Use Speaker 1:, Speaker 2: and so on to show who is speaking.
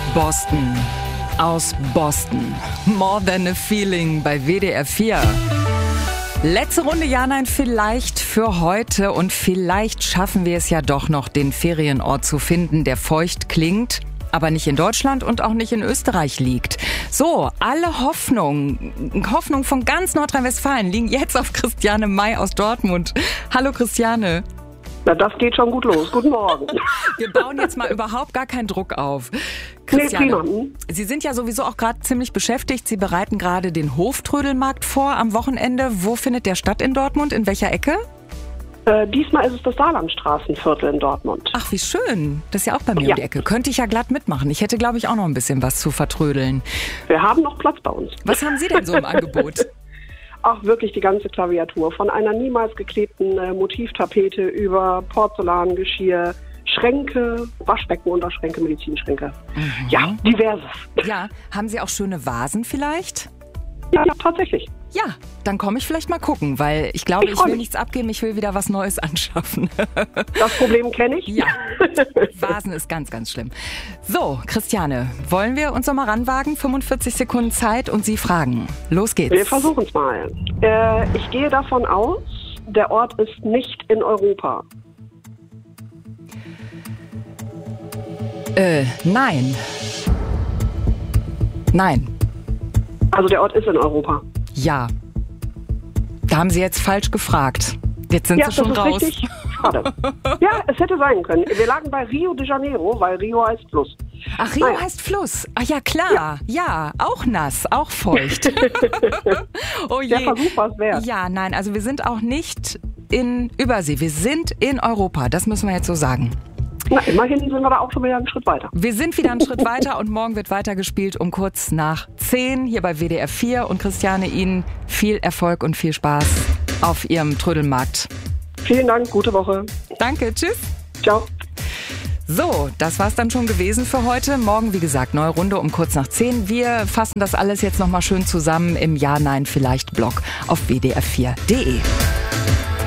Speaker 1: Boston. Aus Boston. More Than a Feeling bei WDR 4. Letzte Runde Ja, Nein, vielleicht für heute. Und vielleicht schaffen wir es ja doch noch, den Ferienort zu finden, der feucht klingt, aber nicht in Deutschland und auch nicht in Österreich liegt. So, alle Hoffnung von ganz Nordrhein-Westfalen liegen jetzt auf Christiane May aus Dortmund. Hallo Christiane.
Speaker 2: Na, das geht schon gut los. Guten Morgen.
Speaker 1: Wir bauen jetzt mal überhaupt gar keinen Druck auf. Christiane, Sie sind ja sowieso auch gerade ziemlich beschäftigt. Sie bereiten gerade den Hoftrödelmarkt vor am Wochenende. Wo findet der statt in Dortmund? In welcher Ecke?
Speaker 2: Diesmal ist es das Saarlandstraßenviertel in Dortmund.
Speaker 1: Ach, wie schön. Das ist ja auch bei mir um die Ecke. Könnte ich ja glatt mitmachen. Ich hätte, glaube ich, auch noch ein bisschen was zu vertrödeln.
Speaker 2: Wir haben noch Platz bei uns.
Speaker 1: Was haben Sie denn so im Angebot?
Speaker 2: Ach, wirklich die ganze Klaviatur. Von einer niemals geklebten Motivtapete über Porzellan, Geschirr, Schränke, Waschbecken, Unterschränke, Medizinschränke. Mhm. Ja, diverses.
Speaker 1: Ja, haben Sie auch schöne Vasen vielleicht?
Speaker 2: Ja, tatsächlich.
Speaker 1: Ja, dann komme ich vielleicht mal gucken, weil ich glaube, ich will nichts abgeben, ich will wieder was Neues anschaffen.
Speaker 2: Das Problem kenne ich.
Speaker 1: Ja, Vasen ist ganz, ganz schlimm. So, Christiane, wollen wir uns noch mal ranwagen? 45 Sekunden Zeit und Sie fragen. Los geht's.
Speaker 2: Wir versuchen es mal. Ich gehe davon aus, der Ort ist nicht in Europa.
Speaker 1: Nein. Nein.
Speaker 2: Also der Ort ist in Europa.
Speaker 1: Ja. Da haben Sie jetzt falsch gefragt. Jetzt sind Sie schon raus.
Speaker 2: Richtig. Schade. Ja, es hätte sein können. Wir lagen bei Rio de Janeiro, weil Rio heißt Fluss.
Speaker 1: Ach, Rio heißt Fluss. Ach ja, klar. Ja, auch nass, auch feucht. Oh je.
Speaker 2: Der Versuch war es wert.
Speaker 1: Ja, nein, also wir sind auch nicht in Übersee. Wir sind in Europa. Das müssen wir jetzt so sagen.
Speaker 2: Na, immerhin sind wir da auch schon wieder einen Schritt weiter.
Speaker 1: Wir sind wieder einen Schritt weiter und morgen wird weitergespielt um kurz nach 10 hier bei WDR 4. Und Christiane, Ihnen viel Erfolg und viel Spaß auf Ihrem Trödelmarkt.
Speaker 2: Vielen Dank, gute Woche.
Speaker 1: Danke, tschüss.
Speaker 2: Ciao.
Speaker 1: So, das war's dann schon gewesen für heute. Morgen, wie gesagt, neue Runde um kurz nach 10. Wir fassen das alles jetzt nochmal schön zusammen im Ja, Nein, vielleicht Blog auf wdr4.de.